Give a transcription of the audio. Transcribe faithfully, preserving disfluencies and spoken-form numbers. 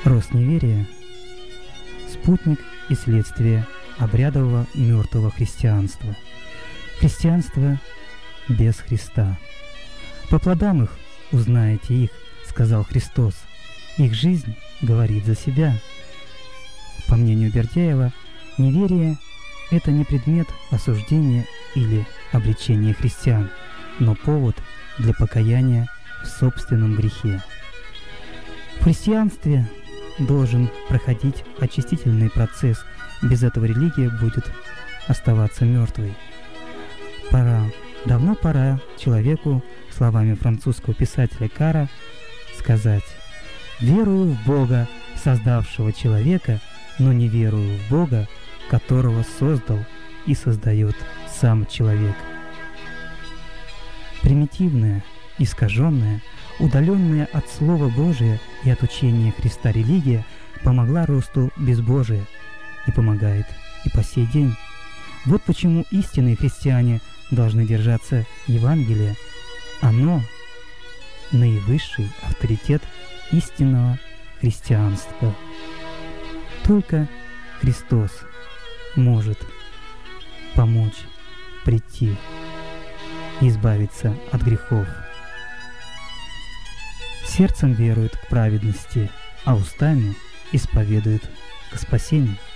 Рост неверия – спутник и следствие обрядового мертвого христианства. Христианство без Христа. По плодам их узнаете их, сказал Христос. Их жизнь говорит за себя. По мнению Бердяева, неверие – это не предмет осуждения или обличения христиан, но повод для покаяния в собственном грехе. В христианстве должен проходить очистительный процесс, без этого религия будет оставаться мертвой. Пора, давно пора человеку, словами французского писателя Кара, сказать: «Верую в Бога, создавшего человека, но не верую в Бога, которого создал и создает сам человек». Примитивная, искаженная, удаленная от Слова Божия и от учения Христа религия помогла росту безбожия и помогает и по сей день. Вот почему истинные христиане должны держаться Евангелия. Оно – наивысший авторитет истинного христианства. Только Христос может помочь прийти и избавиться от грехов. Сердцем верует к праведности, а устами исповедует к спасению.